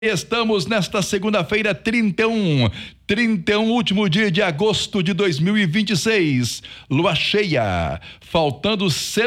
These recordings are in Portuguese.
Estamos nesta segunda-feira, 31, último dia de agosto de 2026, lua cheia, faltando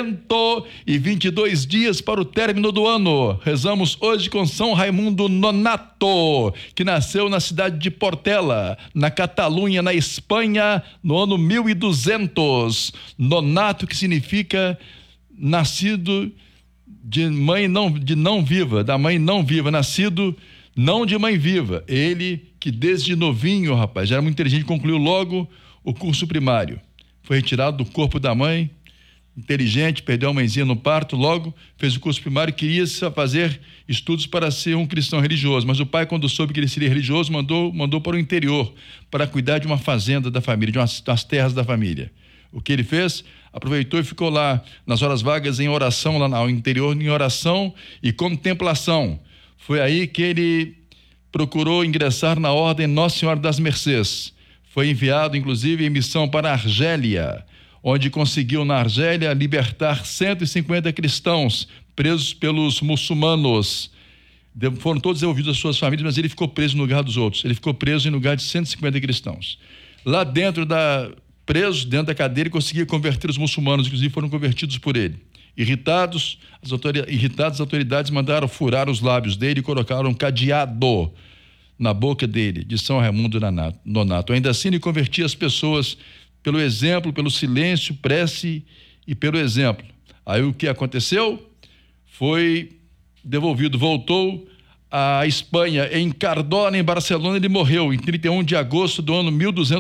122 dias para o término do ano. Rezamos hoje com São Raimundo Nonato, que nasceu na cidade de Portela, na Catalunha, na Espanha, no ano 1200. Nonato, que significa nascido de mãe não viva, da mãe não viva, nascido não de mãe viva. Ele que desde novinho, rapaz, já era muito inteligente, concluiu logo o curso primário. Foi retirado do corpo da mãe, inteligente, perdeu a mãezinha no parto, logo fez o curso primário e queria fazer estudos para ser um cristão religioso. Mas o pai, quando soube que ele seria religioso, mandou para o interior, para cuidar de uma fazenda da família, de umas terras da família. O que ele fez? Aproveitou e ficou lá, nas horas vagas, em oração, lá no interior, em oração e contemplação. Foi aí que ele procurou ingressar na Ordem Nossa Senhora das Mercês. Foi enviado, inclusive, em missão para a Argélia, onde conseguiu, na Argélia, libertar 150 cristãos presos pelos muçulmanos. Foram todos devolvidos às suas famílias, mas ele ficou preso no lugar dos outros. Ele ficou preso em lugar de 150 cristãos. Lá dentro preso dentro da cadeira, e conseguia converter os muçulmanos, inclusive foram convertidos por ele. Irritadas, as autoridades mandaram furar os lábios dele e colocaram um cadeado na boca dele, de São Raimundo Nonato. Ainda assim, ele convertia as pessoas pelo exemplo, pelo silêncio, prece e pelo exemplo. Aí o que aconteceu? Foi devolvido, voltou à Espanha, em Cardona, em Barcelona. Ele morreu em 31 de agosto do ano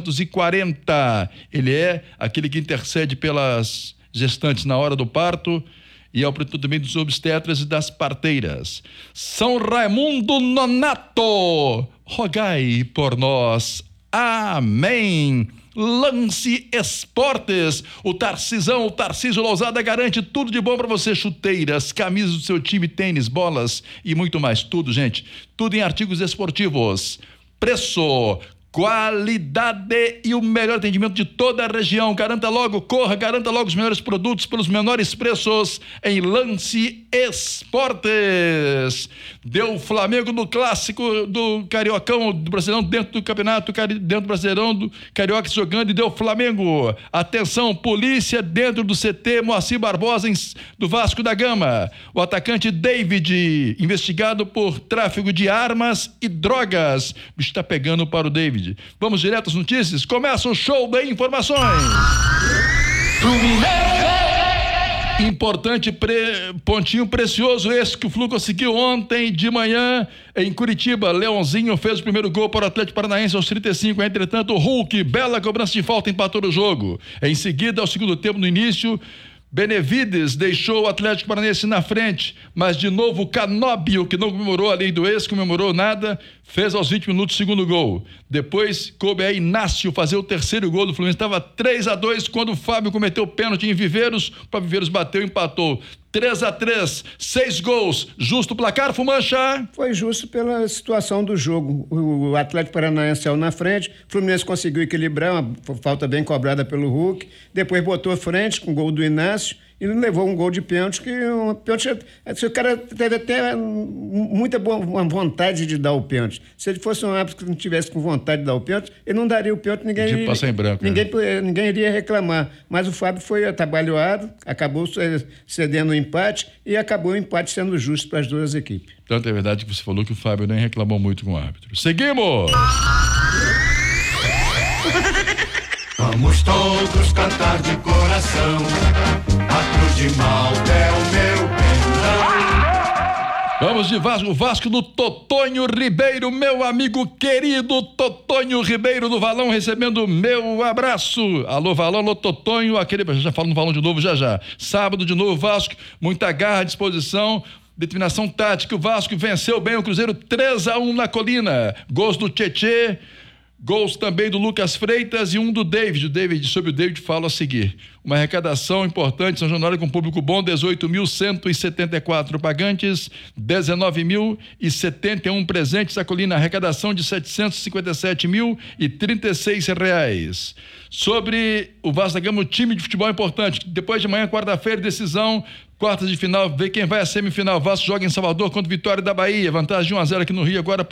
1240. Ele é aquele que intercede pelas gestantes na hora do parto e ao protetor também dos obstetras e das parteiras. São Raimundo Nonato, rogai por nós. Amém. Lance Esportes, o Tarcísio Lousada garante tudo de bom para você: chuteiras, camisas do seu time, tênis, bolas e muito mais. Tudo, gente, tudo em artigos esportivos. Preço, qualidade e o melhor atendimento de toda a região. Garanta logo, corra, garanta logo os melhores produtos pelos menores preços em Lance Esportes. Deu Flamengo no clássico do Cariocão, do Brasileirão, dentro do campeonato, dentro do Brasileirão, do Carioca jogando, e deu Flamengo. Atenção, polícia dentro do CT Moacir Barbosa, do Vasco da Gama. O atacante David, investigado por tráfico de armas e drogas. O bicho está pegando para o David. Vamos direto às notícias? Começa o show de informações. Importante pontinho precioso esse que o Flu conseguiu ontem de manhã em Curitiba. Leãozinho fez o primeiro gol para o Atlético Paranaense aos 35. Entretanto, o Hulk, bela cobrança de falta, empatou o jogo. Em seguida, ao segundo tempo, no início, Benevides deixou o Atlético Paranaense na frente, mas de novo o Canóbio, que não comemorou a lei do ex, comemorou nada, fez aos 20 minutos o segundo gol. Depois coube a Inácio fazer o terceiro gol do Fluminense. Estava 3-2 quando o Fábio cometeu o pênalti em Viveiros. O Viveiros bateu e empatou. 3-3, 6 gols. Justo o placar, Fumancha? Foi justo pela situação do jogo. O Atlético Paranaense saiu na frente, o Fluminense conseguiu equilibrar, uma falta bem cobrada pelo Hulk, depois botou à frente com o gol do Inácio e levou um gol de pênalti, o cara teve até muita boa vontade de dar o pênalti. Se ele fosse um árbitro que não tivesse com vontade de dar o pênalti, ele não daria o pênalti, ninguém iria reclamar. Mas o Fábio foi atabalhoado, acabou cedendo o empate e acabou o empate sendo justo para as duas equipes. Tanto é verdade que você falou que o Fábio nem reclamou muito com o árbitro. Seguimos! Vamos todos cantar de coração, a cruz de Malta é o meu perdão. Vamos de Vasco, o Vasco do Totonho Ribeiro, meu amigo querido Totonho Ribeiro do Valão, recebendo meu abraço. Alô Valão, alô Totonho, já falo no Valão de novo já. Sábado de novo, Vasco, muita garra, disposição, determinação tática. O Vasco venceu bem o Cruzeiro 3-1 na Colina. Gols do Tietê, gols também do Lucas Freitas e um do David. Sobre o David falo a seguir. Uma arrecadação importante, São Januário com público bom, 18.174 pagantes, 19.071 presentes, a Colina, arrecadação de R$757.036. Sobre o Vasco da Gama, o time de futebol importante, depois de amanhã, quarta-feira, decisão, quartas de final, ver quem vai à semifinal. Vasco joga em Salvador contra o Vitória da Bahia. Vantagem de 1-0 aqui no Rio agora.